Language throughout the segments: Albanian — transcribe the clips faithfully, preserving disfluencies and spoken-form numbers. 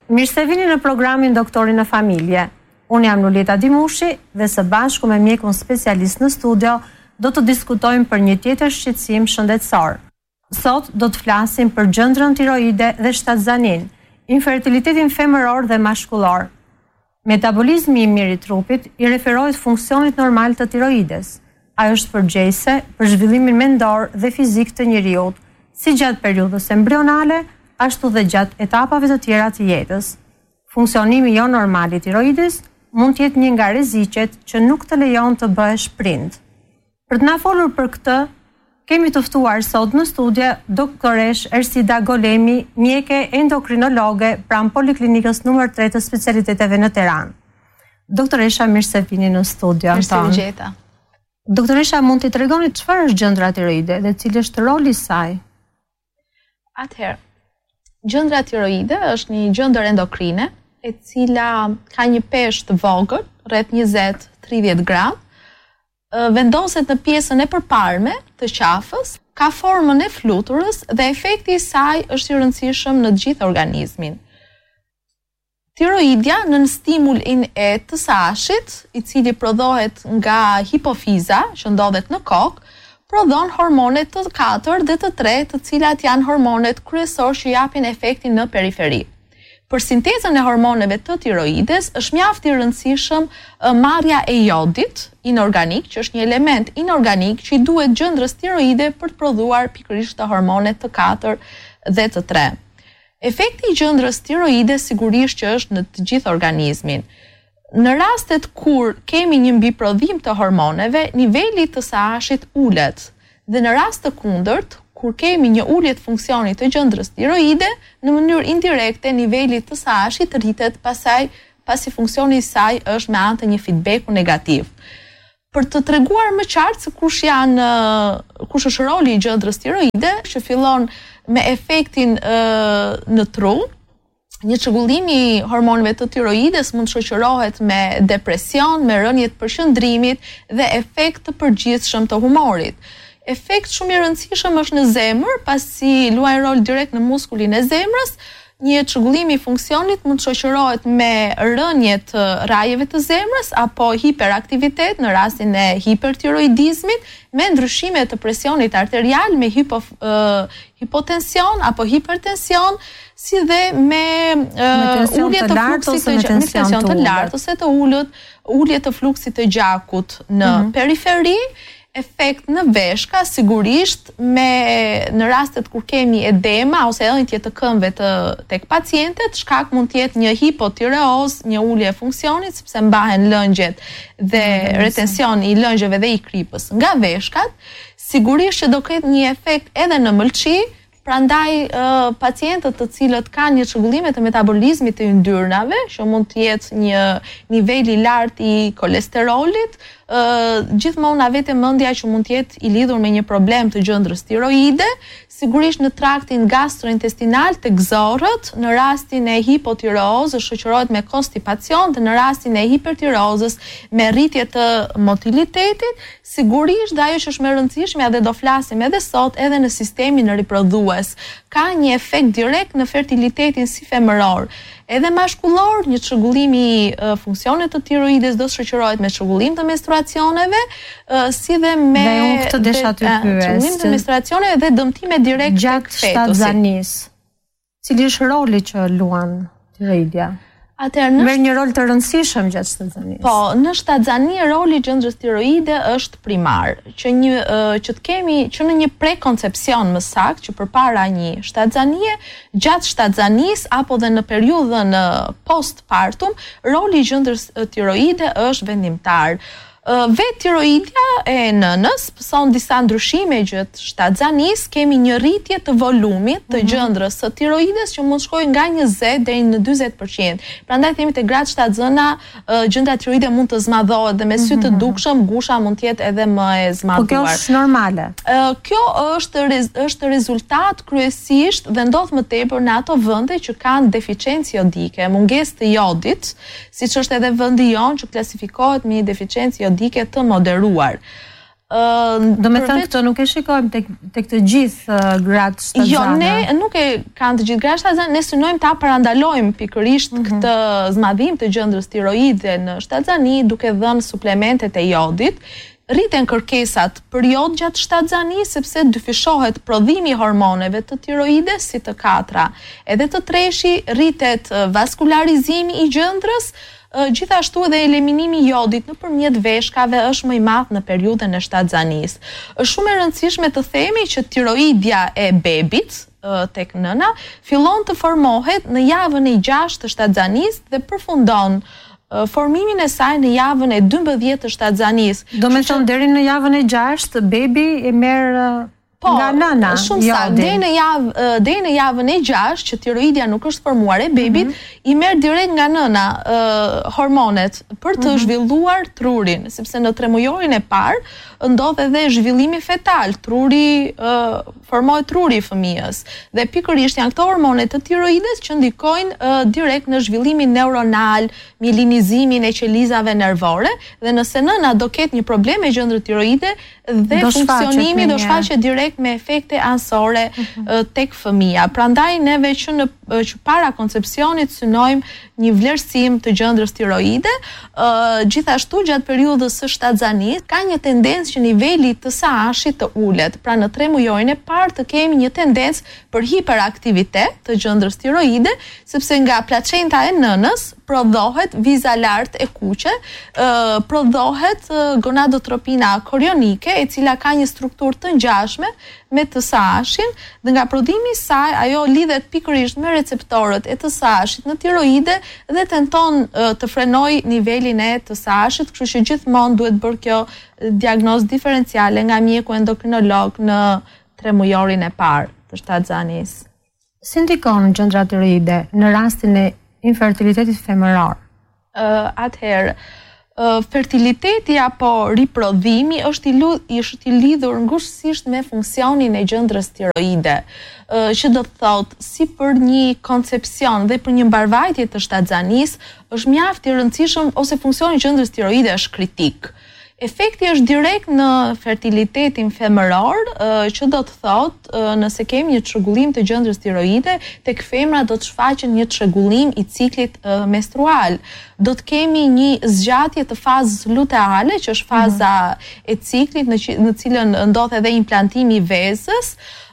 Mirë se vini në programin Doktori në Familje. Unë jam Luleta Dimushi dhe së bashku me mjekun specialist në studio do të diskutojmë për një tjetër shqetësim shëndetësor. Sot do të flasim për gjëndrën tiroide dhe shtatzanin, infertilitetin femëror dhe mashkullor. Metabolizmi i mirë i trupit i referohet funksionit normal të tiroides. Ajo është përgjegjëse për zhvillimin mendor dhe fizik të njeriut, si gjatë periudhës embrionale, ashtu dhe gjatë etapave të tjera të jetës. Funksionimi jo normal i tiroides mund të jetë një nga rreziqet që nuk të lejon të bëhesh prind. Për të na folur për këtë, kemi të ftuar sot në studio doktoresh Ersida Golemi, mjeke endokrinologe pranë Poliklinikës numër tre të specialiteteve në Tiranë. Doktoresha, mirë se vini në studio. Mirë se u gjeta. Doktoresha, mund t'i tregoni çfarë është gjëndra tiroide dhe cili është roli i saj? Atëherë, gjëndra tiroide është një gjëndër endokrine, e cila ka një peshë të vogël, rreth njëzet deri në tridhjetë gram, vendoset në pjesën e përparme të qafës, ka formën e fluturës dhe efekti i saj është i rëndësishëm në të gjithë organizmin. Tiroidja nën stimulin e të sashit, i cili prodhohet nga hipofiza, që ndodhet në kokë, prodhon hormonet të katër dhe të tre, të cilat janë hormonet kryesor që japin efektin në periferi. Për sintezën e hormoneve të tiroides është mjaft i rëndësishëm marrja e jodit inorganik, që është një element inorganik që i duhet gjëndrës tiroide për të prodhuar pikërisht të hormonet të katër dhe të tre. Efekti i gjëndrës tiroide sigurisht që është në të gjithë organizmin. Në rastet kur kemi një mbiprodhim të hormoneve, niveli të sashit ulet, dhe në rast të kundërt, kur kemi një ulje të funksionit të gjëndrës tiroide, në mënyrë indirekte niveli të sashit rritet pasaj, pasi funksioni i saj është me anë të një feedbacku negativ. Për të treguar më qartë se kush janë, kush është roli i gjëndrës tiroide, që fillon me efektin uh, në tru, një çrregullim i hormoneve të tiroides mund të shoqërohet me depresion, me rënje të përqendrimit dhe efekt të përgjithshëm të humorit. Efekt shumë i rëndësishëm është në zemër, pasi luajnë rol direkt në muskulin e zemrës. Një çrregullim i funksionit mund të shoqërohet me rënje të rajeve të zemrës apo hiperaktivitet në rastin e hipertiroidizmit, me ndryshime të presionit arterial, me hipo, uh, hipotension apo hipertension, si dhe me uh, ulje të fluksit të gjakut, me tension të lartë ose të ulët, ulje të fluksit të gjakut në mm-hmm. periferi. Efekt në veshka, sigurisht, me në rastet kur kemi edema ose edhe të këmbëve të tek pacientet, shkak mund të jetë një hipotireoz, një ulje e funksionit, sepse mbahen lëngjet dhe retension i lëngjeve dhe i kripës nga veshkat. Sigurisht që do ketë një efekt edhe në mëlçi, prandaj uh, pacientët të cilët kanë një çrregullime të metabolizmit të yndyrnave, që mund të jetë një nivel i lartë i kolesterolit, Uh, gjithmonë na vete mendja që mund të jetë i lidhur me një problem të gjëndrës tiroide, sigurisht në traktin gastrointestinal tek zorët, në rastin e hipotireozës shoqërohet me konstipacion dhe në rastin e hipertireozës me rritje të motilitetit, sigurisht dhe ajo që është më e rëndësishme dhe do flasim edhe sot edhe në sistemin riprodhues, ka një efekt direkt në fertilitetin si femëror. Edhe mashkullor, një çrregullim i uh, funksionit të tiroides do të shoqërohet me çrregullim të menstruacioneve, uh, si dhe me dhe unë këtë desha të pyes. Çrregullim të menstruacioneve dhe dëmtime direkt gjatë shtatzanis. Cili është roli që luan tiroidja? Atëherë në merr një rol të rëndësishëm gjatë shtatzanis. Po, në shtatzani roli i gjëndrës tiroide është primar, që një uh, që të kemi që në një prekoncepcion më saktë, që përpara një shtatzanie, gjatë shtatzanis apo dhe në periudhën uh, postpartum, roli i gjëndrës uh, tiroide është vendimtar. Vetë tiroidja e nënës pëson disa ndryshime gjatë shtatzanis, kemi një rritje të volumit të gjëndrës së tiroides që mund shkojë nga njëzet deri në dyzet përqind. Prandaj themi te gratë shtatzëna gjëndra tiroide mund të zmadhohet dhe me sy të dukshëm gusha mund të jetë edhe më e zmadhuar. Po kjo është normale. Kjo është është rezultat kryesisht dhe ndodh më tepër në ato vende që kanë deficiencë jodike, mungesë të jodit, siç është edhe vendi jon që klasifikohet me një deficiencë jodike të moderuar. Do me thënë këto nuk e shikojmë tek tek të gjithë gratë shtatzane. Jo, ne nuk e kanë të gjithë gratë shtatzane, ne synojmë ta parandalojmë pikërisht këtë zmadhim të gjendrës tiroide në shtatzani duke dhënë suplementet e jodit. Rriten kërkesat për jod gjatë shtatzanisë sepse dyfishohet prodhimi i hormoneve të tiroides si të katra. Edhe të treshi rritet vaskularizimi i gjendrës, gjithashtu edhe eliminimi i jodit nëpërmjet veshkave është më i madh në periudhën e shtatzanisë. Është shumë e rëndësishme të themi që tiroidja e bebit tek nëna fillon të formohet në javën e gjashtë të shtatzanisë dhe përfundon formimin e saj në javën e dymbëdhjetë të shtatzanisë. Do me thonë deri në javën e gjashtë bebi e merr Po, nga nëna, shumë sa, deri në javë, deri në javën e gjashtë që tiroidja nuk është formuar e bebit, mm -hmm. i merr direkt nga nëna uh, hormonet për të mm -hmm. zhvilluar trurin, sepse në tremujorin e parë ndodh edhe zhvillimi fetal, truri uh, formohet truri i fëmijës. Dhe pikërisht janë këto hormonet të tiroides që ndikojnë uh, direkt në zhvillimin neuronal, mielinizimin e qelizave nervore, dhe nëse nëna do ketë një problem me gjendrën tiroide dhe do funksionimi do shfaqet direkt me efekte ansore uh, tek fëmia. Prandaj neve që në që para koncepcionit synojmë një vlerësim të gjendrës tiroide, uh, gjithashtu gjatë periudhës së shtatzanisë ka një tendencë që niveli të S A H-it të ulet. Pra në tre mujorin e parë të kemi një tendencë për hiperaktivitet të gjendrës tiroide, sepse nga placenta e nënës prodhohet viza lart e kuqe, uh, prodhohet uh, gonadotropina korionike, e cila ka një strukturë të ngjashme me T S H-in, dhe nga prodhimi i saj ajo lidhet pikërisht me receptorët e T S H-it në tiroide dhe tenton uh, të frenoj nivelin e T S H-it, kështu që gjithmonë duhet bërë kjo diagnozë diferenciale nga mjeku endokrinolog në tremujorin e parë të shtatzanisë. Si ndikon gjendra tiroide në rastin e infertilitetit femëror? Uh, atëherë, uh, fertiliteti apo riprodhimi është i, është i lidhur ngushësisht me funksionin e gjendrës tiroide, uh, që do të thotë si për një koncepcion dhe për një mbarvajtje të shtatzanisë është mjaft i rëndësishëm ose funksioni i gjendrës tiroide është kritik. Efekti është direkt në fertilitetin femëror, që do të thotë nëse kemi një çrregullim të gjendrës tiroide, tek femra do të shfaqet një çrregullim i ciklit menstrual. Do të kemi një zgjatje të fazës luteale, që është faza e ciklit në, në cilën ndodh edhe implantimi i vezës.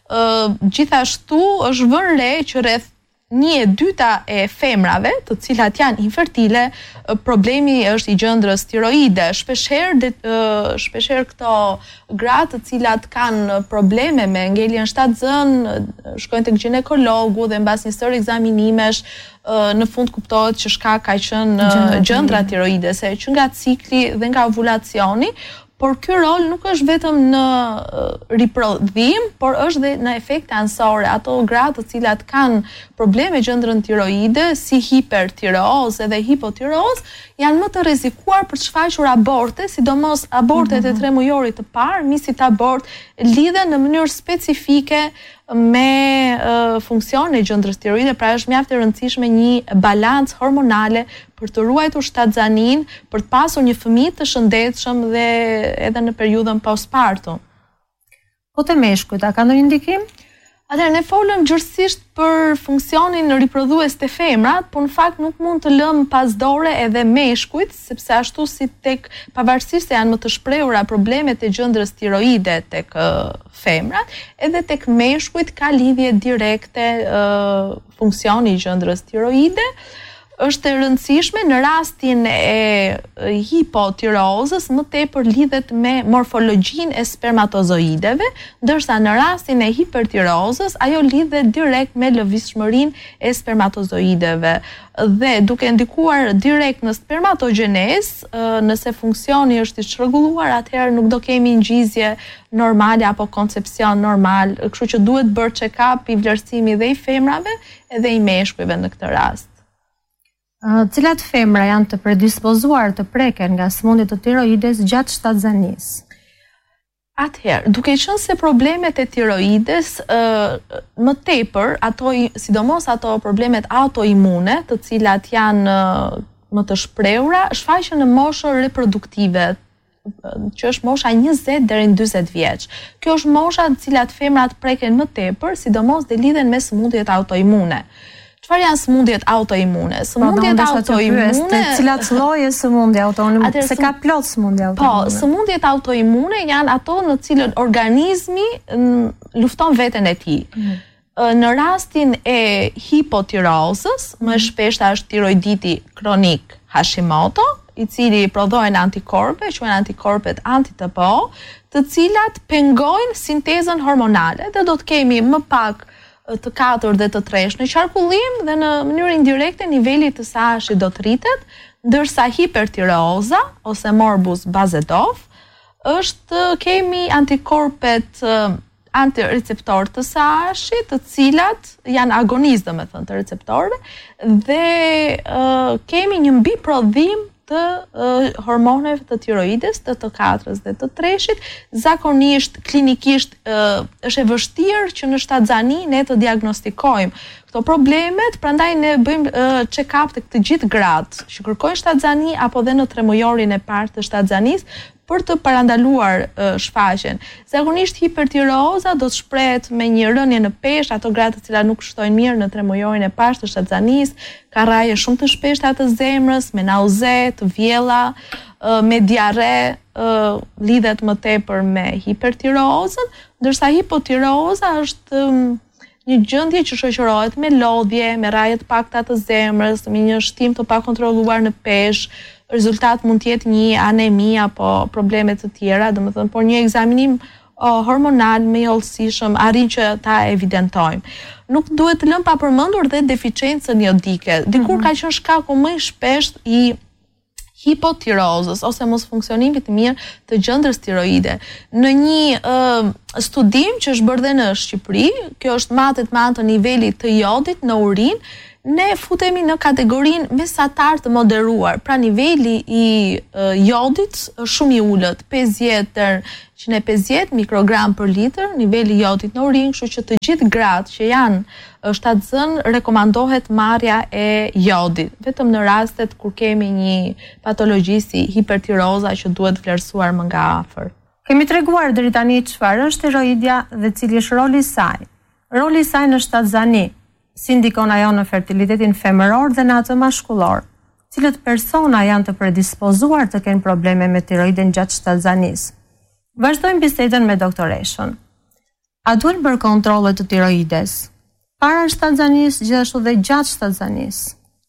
Gjithashtu është vënë re që rreth një e dyta e femrave, të cilat janë infertile, problemi është i gjendrës tiroide. Shpeshherë shpeshherë këto gratë të cilat kanë probleme me ngeljen shtatzën, shkojnë tek ginekologu dhe mbas një sër ekzaminimesh në fund kuptohet që shkak ka qenë gjendra tiroidese, që nga cikli dhe nga ovulacioni. Por ky rol nuk është vetëm në riprodhim, por është dhe në efekte ansore. Ato gratë të cilat kanë probleme gjendrën tiroide, si hipertireozë dhe hipotireozë, janë më të rrezikuar për të shfaqur aborte, sidomos abortet e tre mujorit të parë, misit abort lidhen në mënyrë specifike me uh, funksionin e gjendrës tiroide, pra është mjaft e rëndësishme një balancë hormonale për të ruajtur shtatzanin, për të pasur një fëmijë të shëndetshëm dhe edhe në periudhën postpartum. Po të meshkujt, a ka ndonjë ndikim? Atëherë, ne folëm gjithësisht për funksionin riprodhues të femrat, por në fakt nuk mund të lëmë pasdore edhe meshkujt, sepse ashtu si tek, pavarësisht se janë më të shprehura problemet e gjendrës tiroide tek uh, femrat, edhe tek meshkujt ka lidhje direkte uh, funksioni i gjendrës tiroide. Është e rëndësishme në rastin e hipotireozës më tepër lidhet me morfologjinë e spermatozoideve, ndërsa në rastin e hipertireozës ajo lidhet direkt me lëvizshmërinë e spermatozoideve. Dhe duke ndikuar direkt në spermatogjenezë, nëse funksioni është i çrregulluar, atëherë nuk do kemi ngjizje normale apo koncepcion normal, kështu që duhet bërë check-up i vlerësimi dhe i femrave edhe i meshkujve në këtë rast. Cilat femra janë të predispozuar të preken nga sëmundjet të tiroides gjatë shtatzanisë? Atëherë, duke qenë se problemet e tiroides më tepër, ato sidomos ato problemet autoimune, të cilat janë më të shprehura, shfaqen në moshën reproduktive që është mosha njëzet deri në dyzet vjeç. Kjo është mosha të cilat femrat preken më tepër, sidomos dhe lidhen me sëmundjet autoimune. Çfarë janë sëmundjet autoimune? Sëmundjet autoimune, cilat lloje sëmundje autoimune? Se ka plot sëmundje autoimune. Po, sëmundjet autoimune janë ato në cilën organizmi lufton veten e tij. Mm. Në rastin e hipotirozës, më shpesh është tiroiditi kronik Hashimoto, i cili prodhojnë antikorpe, quhen antikorpet anti-T P O, të cilat pengojnë sintezën hormonale dhe do të kemi më pak të katër dhe të tresh në qarkullim dhe në mënyrë indirekte niveli të S A H-it do të rritet, ndërsa hipertireoza ose morbus Basedov është kemi antikorpet antireceptor të S A H-it, të cilat janë agonistë, domethënë, të receptorëve dhe uh, kemi një mbiprodhim të uh, hormoneve të tiroides, të të katrës dhe të treshit. Zakonisht, klinikisht, uh, është e vështirë që në shtatzani ne të diagnostikojmë këto problemet, prandaj ne bëjmë uh, check-up të këtë gjithë gratë që kërkojnë shtatzani apo dhe në tremujorin e parë të shtatzanis, për të parandaluar uh, shfaqjen. Zakonisht hipertireoza do të shprehet me një rënje në peshë, ato gratë të cilat nuk shtojnë mirë në tremujorin e parë të shtatzanis, ka rraje shumë të shpeshta të zemrës, me nauze, të vjella, uh, me diare, uh, lidhet më tepër me hipertireozën, ndërsa hipotireoza është um, një gjendje që shoqërohet me lodhje, me rraje të pakta të zemrës, me një shtim të pakontrolluar në peshë. Rezultat mund të jetë një anemi apo probleme të tjera, domethënë, por një ekzaminim uh, hormonal më i hollësishëm arrin që ta evidentojmë. Nuk duhet të lëmë pa përmendur dhe deficiencën jodike. Dikur mm-hmm. ka qenë shkaku më i shpeshtë i hipotirozës ose mos funksionimit të mirë të gjendrës tiroide. Në një uh, studim që është bërë dhe në Shqipëri, kjo është matet me anë të nivelit të jodit në urinë, ne futemi në kategorinë mesatar të moderuar, pra niveli i uh, jodit është shumë i ulët, pesëdhjetë deri në njëqind e pesëdhjetë mikrogram për litër, niveli i jodit në urinë, kështu që të gjithë gratë që janë shtatzën rekomandohet marrja e jodit, vetëm në rastet kur kemi një patologji si hipertiroza që duhet vlerësuar më nga afër. Kemi treguar deri tani çfarë është tiroidja dhe cili është roli i saj. Roli i saj në shtatzani, si ndikon ajo në fertilitetin femëror dhe në atë mashkullor, cilët persona janë të predispozuar të kenë probleme me tiroiden gjatë shtatzanisë. Vazhdojmë bisedën me doktoreshën. A duhen bërë kontrole të tiroides para shtatzanisë, gjithashtu dhe gjatë shtatzanisë?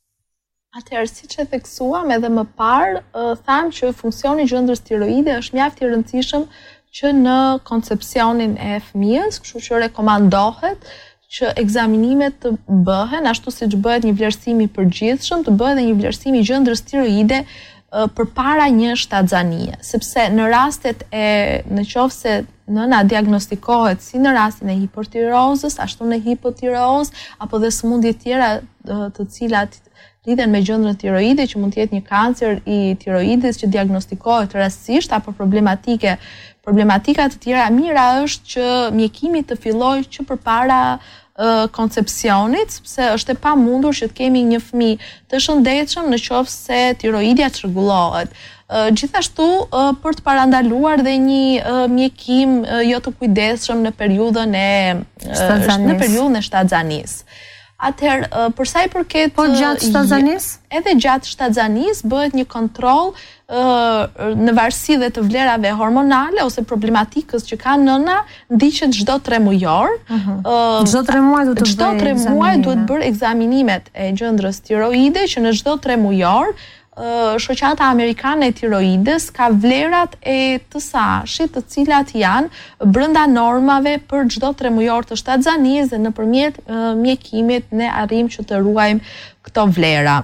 Atëherë, siç e theksuam edhe më parë, thamë që funksioni i gjendrës tiroide është mjaft i rëndësishëm që në koncepcionin e fëmijës, kështu që rekomandohet që ekzaminimet të bëhen, ashtu siç bëhet një vlerësim i përgjithshëm, të bëhet edhe një vlerësim i gjendrës tiroide uh, përpara një shtatzanie, sepse në rastet e nëse nëna diagnostikohet si në rastin e hipertirozës, ashtu në hipotirozë apo dhe sëmundje tjera uh, të cilat lidhen me gjendrën tiroide, që mund të jetë një kancer i tiroides që diagnostikohet rastësisht apo problematike Problematika të tjera, mira është që mjekimi të fillojë që përpara uh, koncepcionit, sepse është e pamundur që të kemi një fëmijë të shëndetshëm në qoftë se tiroidja çrregullohet. Uh, gjithashtu uh, për të parandaluar dhe një uh, mjekim uh, jo të kujdesshëm në periudhën e uh, në periudhën e shtatzanisë. Atëherë, uh, për sa i përket po gjatë shtatzanisë, edhe gjatë shtatzanisë bëhet një kontroll uh, në varësi dhe të vlerave hormonale ose problematikës që ka nëna, ndiqet çdo tre mujor. Uh-huh. Uh, çdo tre muaj duhet të bëjë. Çdo tre muaj duhet bërë ekzaminimet e gjendrës tiroide, që në çdo tre mujor Uh, shoqata amerikane e tiroides ka vlerat e të S A H-it, të cilat janë brenda normave për çdo tre mujor të shtatzanisë dhe nëpërmjet uh, mjekimit ne arrim që të ruajmë këto vlera.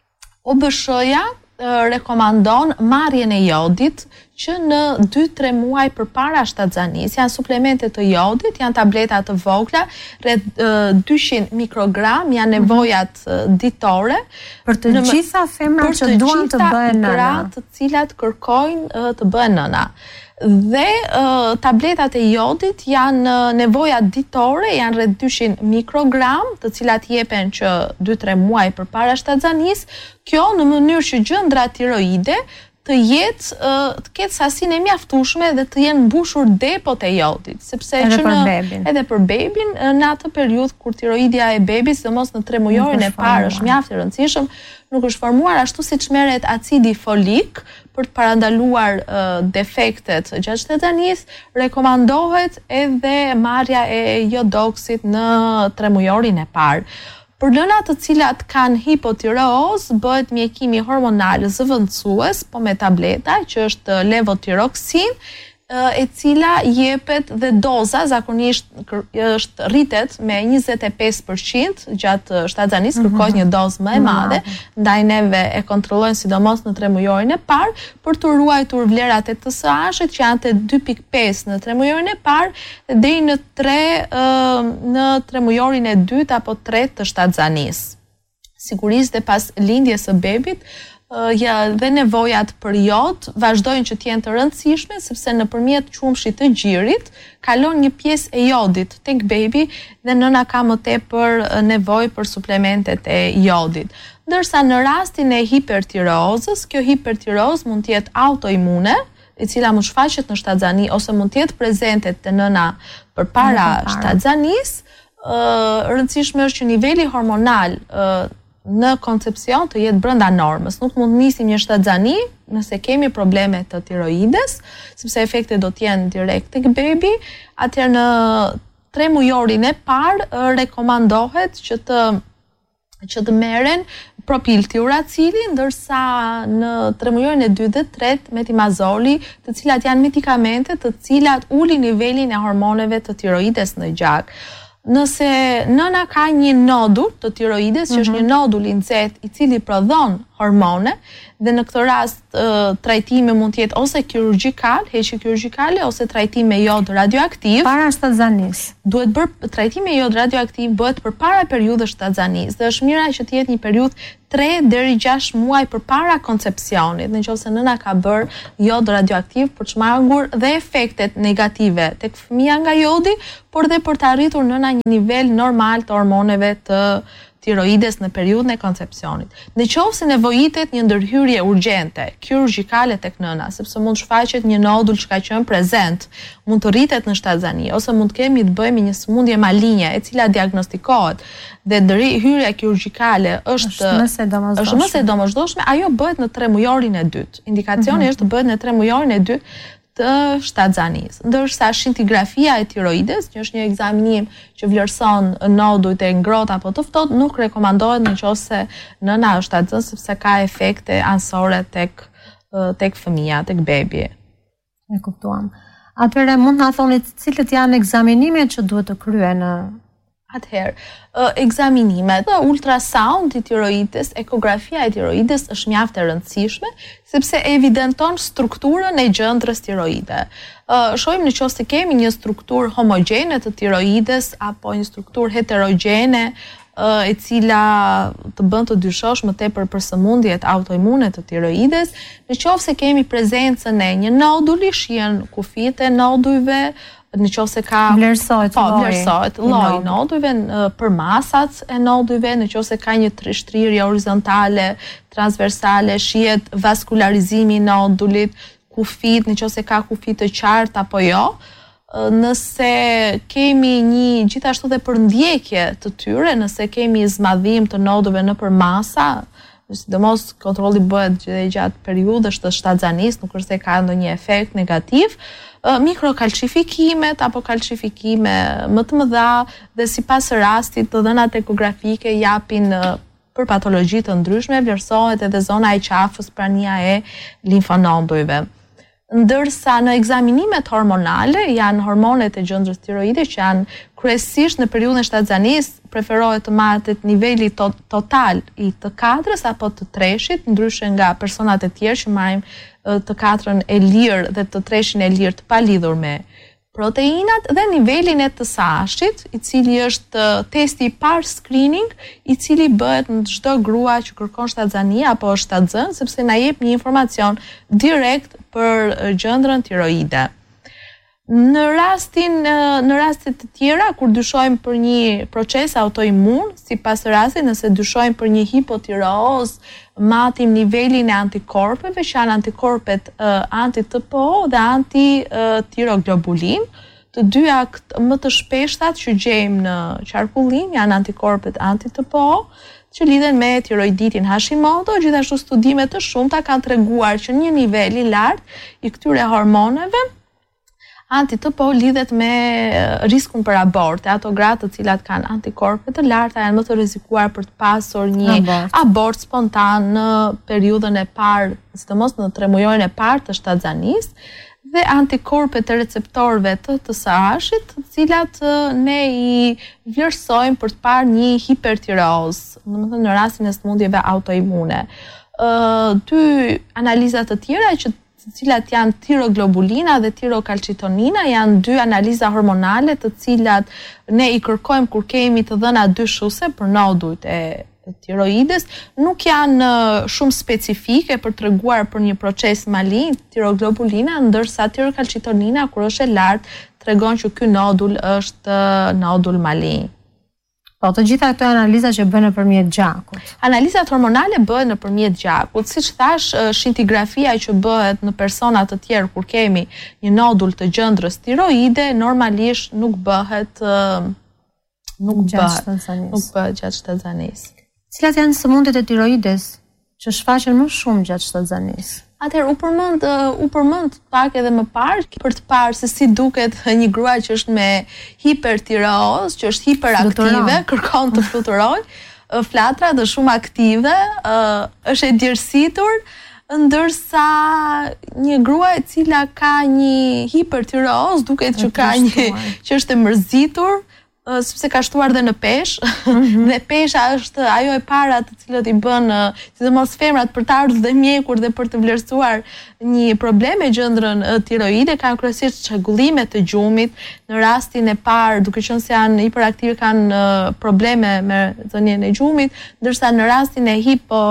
O B S-ja uh, rekomandon marrjen e jodit që në dy tre muaj përpara shtatzanisë. Janë suplemente të jodit, janë tableta të vogla, rreth uh, dyqind mikrogram, janë nevojat uh, ditore për të gjitha femrat që duan të bëhen nëna, të cilat kërkojnë uh, të bëhen nëna. Dhe uh, tabletat e jodit janë uh, nevojat ditore, janë rreth dyqind mikrogram, të cilat jepen që dy tre muaj përpara shtatzanisë. Kjo në mënyrë që gjendra tiroide të jetë të ketë sasinë e mjaftueshme dhe të jenë mbushur depot e jodit, sepse edhe që për në, bebin. edhe për bebin në atë periudhë kur tiroidja e bebis, sidomos në tre mujorin e parë, është mjaft i rëndësishëm, nuk është formuar ashtu siç merret acidi folik për të parandaluar uh, defektet gjatë shtatzanisë, rekomandohet edhe marrja e jodoksit në tre mujorin e parë. Për nënat të cilat kanë hipotireoz, bëhet mjekimi hormonal zëvendësues, po me tableta, që është levotiroksin, e cila jepet dhe doza zakonisht është rritet me njëzet e pesë përqind gjatë shtatzanisë, kërkohet një dozë më e madhe, ndaj neve e kontrollojnë sidomos në tre mujorin e parë për të ruajtur vlerat e T S H-it që janë të dy pikë pesë në tre mujorin e parë deri në tre në tre mujorin e dytë apo tre të shtatzanisë. Sigurisht dhe pas lindjes së bebit, Uh, ja, dhe nevojat për jod vazhdojnë që t'jenë të rëndësishme, sepse nëpërmjet qumshit të gjirit kalon një pjesë e jodit tek bebi dhe nëna ka më tepër nevojë për suplementet e jodit. Ndërsa në rastin e hipertireozës, kjo hipertireozë mund të jetë autoimune, e cila mund shfaqet në shtatzani ose mund të jetë prezente te nëna përpara shtatzanisë. Uh, rëndësishme është që niveli hormonal uh, në koncepcion të jetë brenda normës. Nuk mund nisim një shtatzani nëse kemi probleme të tiroides, sepse efektet do të jenë direkt tek bebi. Atëherë në tre mujorin e parë rekomandohet që të që të merren propiltiuracili, ndërsa në tre mujorin e dytë dhe tretë metimazoli, të cilat janë medikamente të cilat ulin nivelin e hormoneve të tiroides në gjak. Nëse nëna ka një nodull të tiroides, që është një nodull i nxehtë i cili prodhon hormone, dhe në këtë rast uh, trajtimi mund të jetë ose kirurgjikal, heqje kirurgjikale, ose trajtim me jod radioaktiv. Para shtatzanisë. Duhet bërë trajtimi me jod radioaktiv bëhet përpara periudhës shtatzanisë, dhe është mira që të jetë një periudhë tre deri gjashtë muaj përpara koncepcionit, nëse nëna ka bërë jod radioaktiv për të shmangur dhe efektet negative tek fëmia nga jodi, por dhe për të arritur nëna një nivel normal të hormoneve të tiroides në periudhën e koncepcionit. Në qoftë se nevojitet një ndërhyrje urgjente, kirurgjikale tek nëna, sepse mund shfaqet një nodull që ka qenë prezent, mund të rritet në shtatzani, ose mund kemi të bëjmë një sëmundje malinje e cila diagnostikohet dhe ndërhyrja kirurgjikale është është më se domosdoshme, ajo bëhet në tre mujorin e dytë. Indikacioni mm-hmm. është të bëhet në tre mujorin e dytë të shtatzanisë. Ndërsa scintigrafia e tiroides, që është një ekzaminim që vlerëson nodujt e ngrohtë apo të ftohtë, nuk rekomandohet nëse nëna është shtatzën, sepse ka efekte anësore tek tek fëmia, tek bebi. E kuptuam. Atëherë mund na thoni cilët janë ekzaminimet që duhet të kryen në Atëherë, ekzaminimet, ultrasound i tiroides, ekografia e tiroides është mjaft e rëndësishme, sepse evidenton strukturën e gjëndrës tiroide. Shohim nëse kemi një strukturë homogjene të tiroides apo një strukturë heterogjene e cila të bën të dyshosh më tepër për sëmundjet autoimune të tiroides, nëse kemi prezencën e një noduli, shihen kufijtë e nodujve, në qoftë se ka vlerësohet po vlerësohet lloji nodujve, për masat e nodujve, në qoftë se ka një shtrirje horizontale, transversale, shihet vaskularizimi i nodullit, kufit, në qoftë se ka kufi të qartë apo jo. Nëse kemi një gjithashtu dhe përndjekje të tyre, nëse kemi zmadhim të nodujve nëpër masa, sidomos kontrolli bëhet gjatë periudhës të shtatzanisë, nuk është se ka ndonjë efekt negativ. Mikrokalcifikimet apo kalcifikime më të mëdha dhe sipas rastit të dhënat ekografike japin për patologji të ndryshme, vlerësohet edhe zona e qafës, prania e limfonodujve. Ndërsa në ekzaminimet hormonale janë hormonet e gjëndrës tiroide që janë kryesisht në periudhën e shtatzanisë, preferohet të matet niveli to total i të katrës apo të treshit, ndryshe nga personat e tjerë që marrin të katrën e lirë dhe të treshin e lirë të palidhur me proteinat, dhe nivelin e T S H-it, i cili është testi i parë screening, i cili bëhet në çdo grua që kërkon shtatzani apo është shtatzën, sepse na jep një informacion direkt për gjëndrën tiroide. Në rastin në raste të tjera kur dyshojmë për një proces autoimun, sipas rastit nëse dyshojmë për një hipotireoz, matim nivelin e antikorpeve, që janë antikorpet uh, anti-T P O dhe anti-tiroglobulin. Të dyja më të shpeshtat që gjejmë në qarkullim janë antikorpet anti-T P O, që lidhen me tiroiditin Hashimoto. Gjithashtu studime të shumta kanë treguar që një nivel i lartë i këtyre hormoneve anti-T P O lidhet me riskun për aborte. Ato gratë të cilat kanë antikorpe të larta janë më të rrezikuar për të pasur një abort, abort spontan në periudhën e parë, sidomos në tremujorin e parë të shtatzanisë, dhe antikorpet të receptorëve të T S H-it, të cilat ne i vlerësojmë për të parë një hipertireoz, domethënë në rastin e sëmundjeve autoimune. Uh, dy analizat të tjera që të cilat janë tiroglobulina dhe tirokalcitonina, janë dy analiza hormonale të cilat ne i kërkojmë kur kemi të dhëna dyshuese për nodujt e tiroides, nuk janë shumë specifike për të treguar për një proces malin, tiroglobulina, ndërsa tirokalcitonina kur është e lartë tregon që ky nodull është nodull malin. Po, të gjitha këto analiza që bëhen nëpërmjet gjakut. Analizat hormonale bëhen nëpërmjet gjakut. Siç thash, scintigrafia që bëhet në persona të tjerë kur kemi një nodull të gjendrës tiroide, normalisht nuk bëhet nuk bëhet, nuk bëhet gjatë shtatzanisë. Cilat janë sëmundjet e tiroides që shfaqen më shumë gjatë shtatzanisë? Atëherë u përmend u përmend pak edhe më parë për të parë se si duket një grua që është me hipertireoz, që është hiperaktive, kërkon të fluturojë, flatrat është shumë aktive, është e djersitur, ndërsa një grua e cila ka një hipertireoz duket që ka një që është e mërzitur, sepse ka shtuar dhe në peshë, mm-hmm. dhe pesha është ajo e para të cilët i bën, sidomos femrat, për të ardhur dhe mjekur dhe për të vlerësuar një problem me gjendrën tiroide, kanë kryesisht çrregullime të gjumit. Në rastin e parë, duke qenë se janë hiperaktive, kanë probleme me dhënien e gjumit, ndërsa në rastin e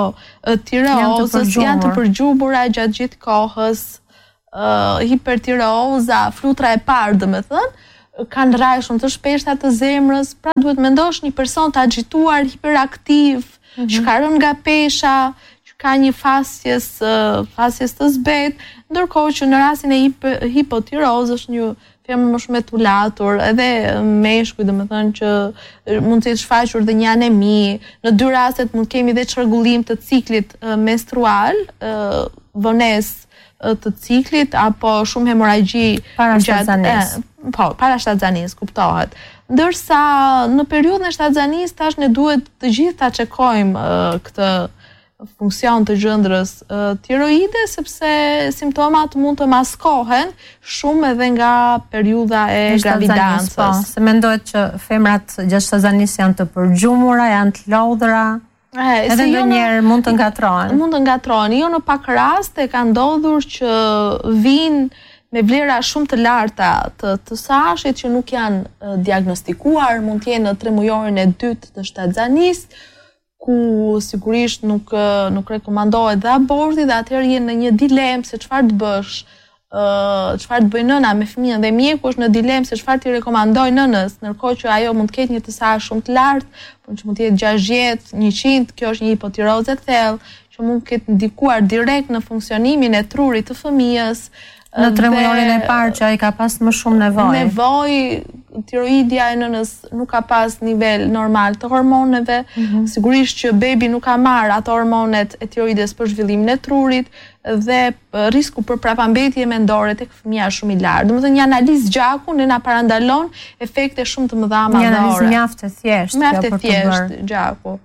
hipotireozës janë të përgjumura gjatë gjithë kohës. Uh, hipertireoza, flutra e parë, domethënë, kanë rraj shumë të shpeshta të zemrës, pra duhet mendosh një person të agituar, hiperaktiv, mm-hmm. që ka rënë nga pesha, që ka një fasjes, uh, fasjes të zbet, ndërkohë që në rastin e hip hipotirozë është një femër më shumë e tulatur, edhe meshkuj, domethënë që mund të jetë shfaqur dhe një anemi. Në dy rastet mund kemi dhe çrregullim të ciklit uh, menstrual, uh, vonesë të ciklit, apo shumë hemorragji para shtatzanisë. Po, para shtatzanisë, kuptohet. Ndërsa në periudhën e shtatzanisë tash ne duhet të gjithë ta çekojmë uh, këtë funksion të gjendrës uh, tiroide, sepse simptomat mund të maskohen shumë edhe nga periudha e gravidancës. Po, se mendohet që femrat gjatë shtatzanisë janë të përgjumura, janë të lodhura. Eh, Edhe jo ndonjëherë mund të ngatrohen. Mund të ngatrohen. Jo, në pak raste ka ndodhur që vinë me vlera shumë të larta të T S H-it që nuk janë uh, diagnostikuar, mund të jenë në tremujorin e dytë të shtatzanisë, ku sigurisht nuk uh, nuk rekomandohet dhe aborti, dhe atëherë jenë në një dilemë se çfarë të bësh. Uh, çfarë të bëj nëna me fëmijën, dhe mjeku është në dilemë se çfarë t'i rekomandoj nënës, ndërkohë që ajo mund të ketë një T S H shumë të lartë, por që mund të jetë gjashtëdhjetë, njëqind, kjo është një hipotirozë e thellë, që mund të ketë ndikuar direkt në funksionimin e trurit të fëmijës. Në tremujorin e parë që ai ka pas më shumë nevojë. Nevojë, tiroidja e nënës nuk ka pas nivel normal të hormoneve, mm-hmm. sigurisht që bebi nuk ka marrë ato hormonet e tiroides për zhvillimin e trurit, dhe risku për prapambetje mendore tek fëmia është shumë i lartë. Domethënë një analizë gjaku ne na parandalon efekte shumë të mëdha madhore. Një analizë mjaft e thjeshtë, mjaft e thjeshtë gjaku.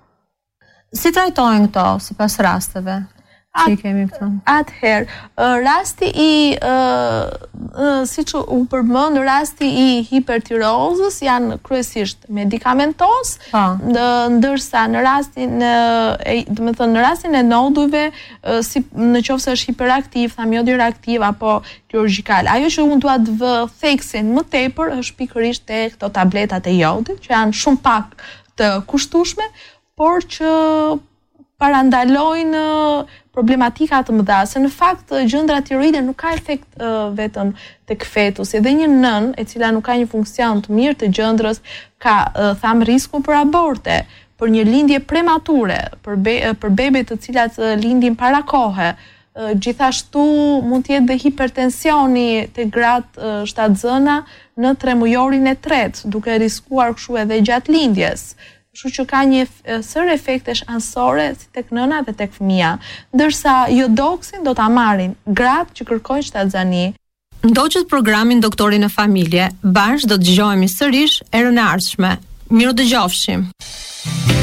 Si trajtojnë këto sipas rasteve? At, që kemi këtu. Atëherë, rasti i uh, uh, siç u përmend, rasti i hipertirozës janë kryesisht medikamentos, ndërsa në rastin e, do të thënë në rastin e nodujve, uh, si në qoftë se është hiperaktiv, thamë radioaktiv apo kirurgjikal. Ajo që unë dua të vë theksin më tepër është pikërisht te këto tabletat e jodit, që janë shumë pak të kushtueshme, por që parandalojnë problematika të mëdha, se në fakt gjëndra tiroide nuk ka efekt uh, vetëm tek fetusi, edhe një nën e cila nuk ka një funksion të mirë të gjëndrës ka uh, tham risku për aborte, për një lindje premature, për, be, për bebe të cilat uh, lindin para kohe, uh, gjithashtu mund të jetë dhe hipertensioni të gratë uh, shtatzëna në tremujorin e tretë, duke riskuar kështu edhe gjatë lindjes. Kështu që ka një sër efektesh anësore si tek nëna dhe tek fëmia, ndërsa jodoksin do ta marrin gratë që kërkojnë shtatzani. Ndoqët programin Doktori në Familje, bashkë do të dëgjohemi sërish erën e ardhshme. Miru dëgjofshim.